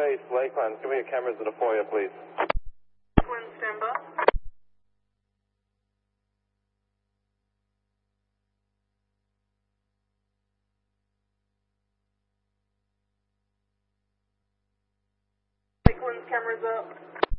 base, Lakeland. Give me your cameras at the foyer, please. Lakeland, stand by. Lakeland's cameras up.